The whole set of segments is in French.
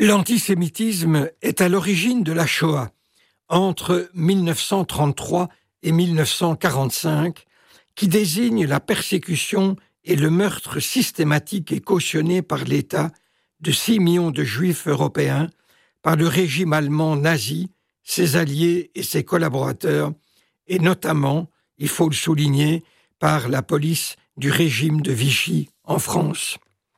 L'antisémitisme est à l'origine de la Shoah. Entre 1933 et 1945, qui désigne la persécution et le meurtre systématique et cautionné par l'État de 6 millions de Juifs européens par le régime allemand nazi, ses alliés et ses collaborateurs, et notamment, il faut le souligner, par la police du régime de Vichy en France.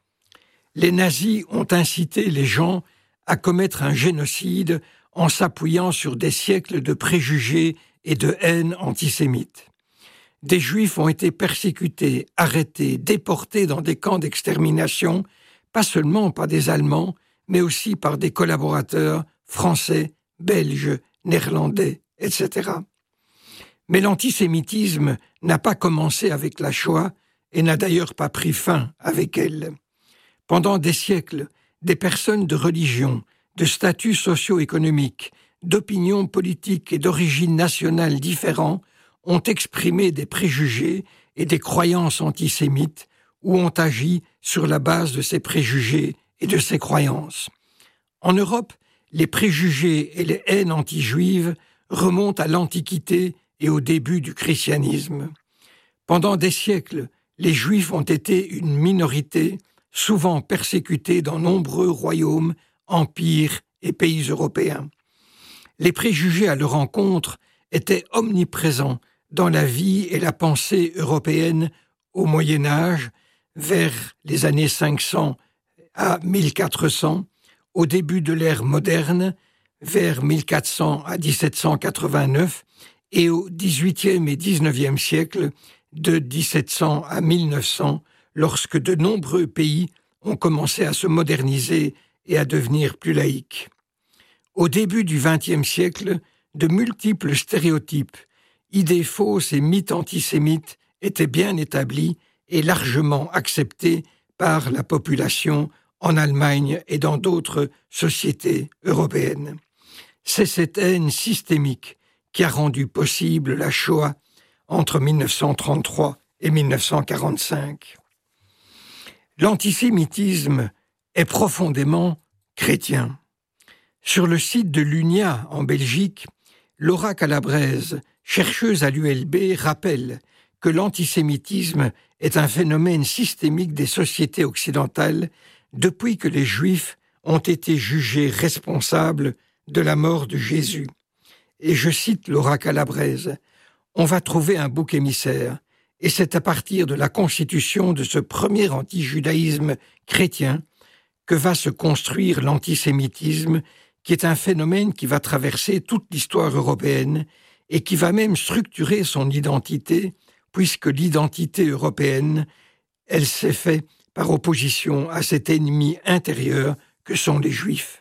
Les nazis ont incité les gens à commettre un génocide en s'appuyant sur des siècles de préjugés et de haine antisémite. Des Juifs ont été persécutés, arrêtés, déportés dans des camps d'extermination, pas seulement par des Allemands, mais aussi par des collaborateurs français, belges, néerlandais, etc. Mais l'antisémitisme n'a pas commencé avec la Shoah et n'a d'ailleurs pas pris fin avec elle. Pendant des siècles, des personnes de religion, de statut socio-économique, d'opinions politiques et d'origine nationale différents ont exprimé des préjugés et des croyances antisémites ou ont agi sur la base de ces préjugés et de ces croyances. En Europe, les préjugés et les haines anti-juives remontent à l'Antiquité et au début du christianisme. Pendant des siècles, les Juifs ont été une minorité, souvent persécutée dans nombreux royaumes, empires et pays européens. Les préjugés à leur encontre étaient omniprésents dans la vie et la pensée européenne au Moyen Âge, vers les années 500 à 1400, au début de l'ère moderne, vers 1400 à 1789, et au XVIIIe et XIXe siècle, de 1700 à 1900, lorsque de nombreux pays ont commencé à se moderniser et à devenir plus laïques. Au début du XXe siècle, de multiples stéréotypes, idées fausses et mythes antisémites étaient bien établis et largement acceptés par la population en Allemagne et dans d'autres sociétés européennes. C'est cette haine systémique qui a rendu possible la Shoah entre 1933 et 1945. L'antisémitisme est profondément chrétien. Sur le site de l'UNIA en Belgique, Laura Calabrese, chercheuse à l'ULB, rappelle que l'antisémitisme est un phénomène systémique des sociétés occidentales depuis que les Juifs ont été jugés responsables de la mort de Jésus. Et je cite Laura Calabrese, « On va trouver un bouc émissaire, et c'est à partir de la constitution de ce premier antijudaïsme chrétien que va se construire l'antisémitisme, qui est un phénomène qui va traverser toute l'histoire européenne et qui va même structurer son identité, puisque l'identité européenne, elle s'est faite par opposition à cet ennemi intérieur que sont les Juifs.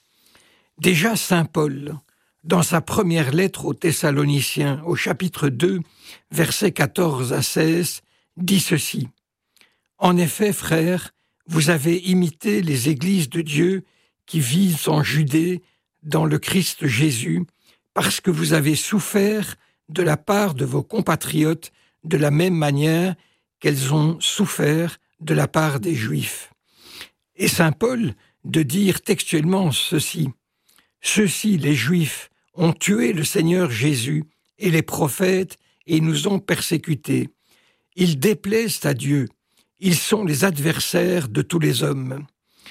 Déjà saint Paul, dans sa première lettre aux Thessaloniciens, au chapitre 2, versets 14 à 16, dit ceci. « En effet, frères, vous avez imité les églises de Dieu qui vivent en Judée dans le Christ Jésus, parce que vous avez souffert de la part de vos compatriotes de la même manière qu'elles ont souffert de la part des Juifs. » Et saint Paul de dire textuellement ceci. « Ceux-ci, les Juifs, ont tué le Seigneur Jésus et les prophètes et nous ont persécutés. Ils déplaisent à Dieu. Ils sont les adversaires de tous les hommes. »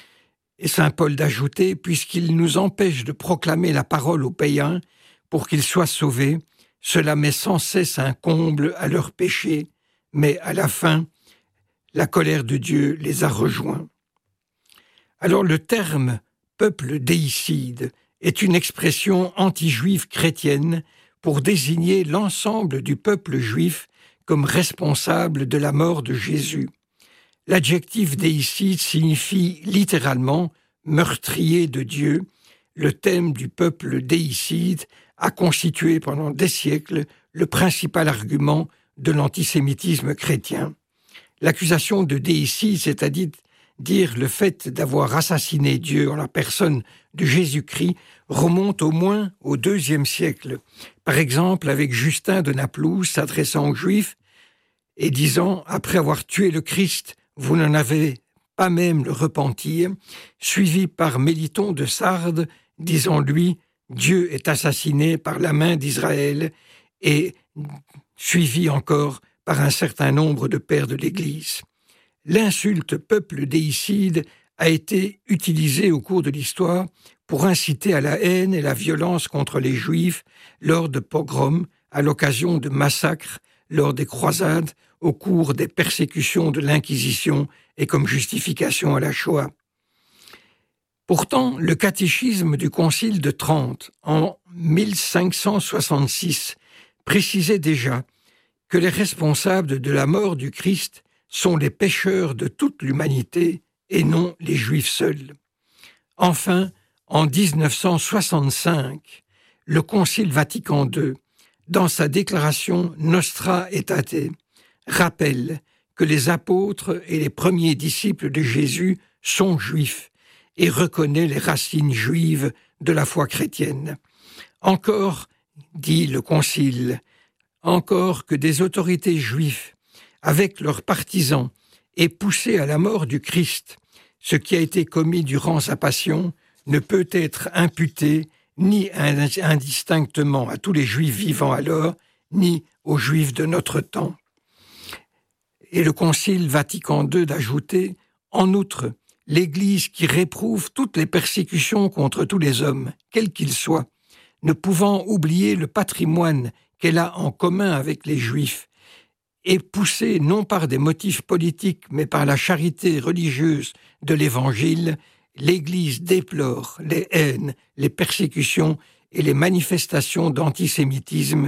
Et saint Paul d'ajouter, puisqu'ils nous empêchent de proclamer la parole aux païens pour qu'ils soient sauvés, cela met sans cesse un comble à leurs péchés, mais à la fin, la colère de Dieu les a rejoints. Alors le terme « peuple déicide » est une expression anti-juive chrétienne pour désigner l'ensemble du peuple juif comme responsable de la mort de Jésus. L'adjectif déicide signifie littéralement « meurtrier de Dieu ». Le thème du peuple déicide a constitué pendant des siècles le principal argument de l'antisémitisme chrétien. L'accusation de déicide, c'est-à-dire le fait d'avoir assassiné Dieu en la personne de Jésus-Christ, remonte au moins au IIe siècle. Par exemple, avec Justin de Naplouse s'adressant aux Juifs et disant « Après avoir tué le Christ, vous n'en avez pas même le repentir, suivi par Méliton de Sardes, disant lui « Dieu est assassiné par la main d'Israël » et suivi encore par un certain nombre de pères de l'Église. L'insulte « peuple déicide » a été utilisée au cours de l'histoire pour inciter à la haine et la violence contre les Juifs lors de pogroms, à l'occasion de massacres, lors des croisades, au cours des persécutions de l'Inquisition et comme justification à la Shoah. Pourtant, le catéchisme du Concile de Trente, en 1566, précisait déjà que les responsables de la mort du Christ sont les pécheurs de toute l'humanité et non les Juifs seuls. Enfin, en 1965, le Concile Vatican II, dans sa déclaration Nostra Aetate, rappelle que les apôtres et les premiers disciples de Jésus sont juifs et reconnaît les racines juives de la foi chrétienne. Encore, dit le Concile, encore que des autorités juives, avec leurs partisans, aient poussé à la mort du Christ, ce qui a été commis durant sa passion ne peut être imputé ni indistinctement à tous les Juifs vivants alors, ni aux Juifs de notre temps. Et le Concile Vatican II d'ajouter, en outre, l'Église qui réprouve toutes les persécutions contre tous les hommes, quels qu'ils soient, ne pouvant oublier le patrimoine qu'elle a en commun avec les Juifs, et poussée non par des motifs politiques, mais par la charité religieuse de l'Évangile, l'Église déplore les haines, les persécutions et les manifestations d'antisémitisme